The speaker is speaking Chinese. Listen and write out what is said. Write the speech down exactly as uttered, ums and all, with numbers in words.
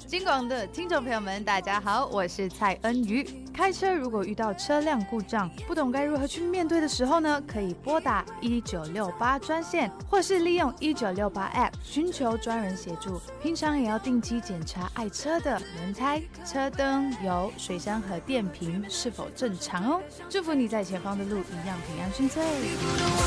金广的听众朋友们，大家好，我是蔡恩瑜。开车如果遇到车辆故障，不懂该如何去面对的时候呢，可以拨打一九六八专线，或是利用一九六八 App 寻求专人协助。平常也要定期检查爱车的轮胎、车灯、油、水箱和电瓶是否正常哦。祝福你在前方的路一样平安顺遂。